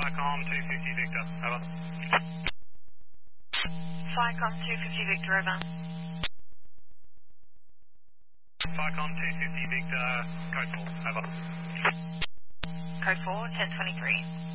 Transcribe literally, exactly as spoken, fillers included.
Flycom two fifty Victor, over. Flycom two fifty Victor, over. Flycom two fifty Victor, code four, over. Code four, ten twenty-three.